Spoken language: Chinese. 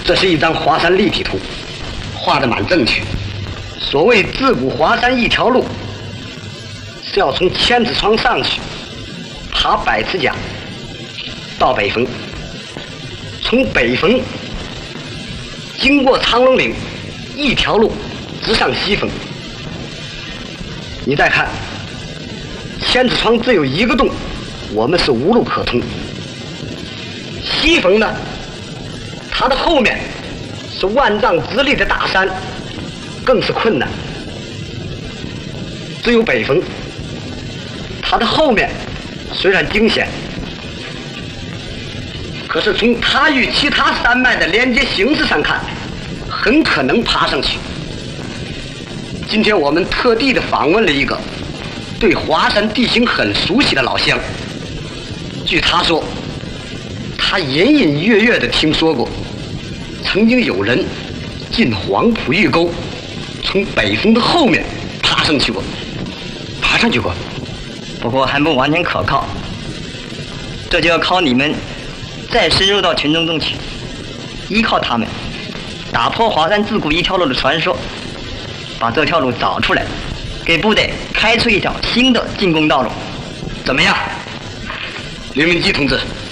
这是一张华山立体图，画得蛮正确。所谓自古华山一条路，是要从千子窗上去，爬百尺甲，到北峰，从北峰经过长龙岭，一条路直上西峰。你再看，千子窗只有一个洞，我们是无路可通。西峰呢，它的后面是万丈直立的大山，更是困难。只有北峰，它的后面虽然惊险，可是从它与其他山脉的连接形式上看，很可能爬上去。今天我们特地的访问了一个对华山地形很熟悉的老乡，据他说，他隐隐约约地听说过，曾经有人进黄埔峪沟，从北峰的后面爬上去过。爬上去过， 不过还不完全可靠，这就要靠你们再深入到群众中去，依靠他们打破华山自古一条路的传说，把这条路找出来，给部队开出一条新的进攻道路，怎么样？ 刘明基同志，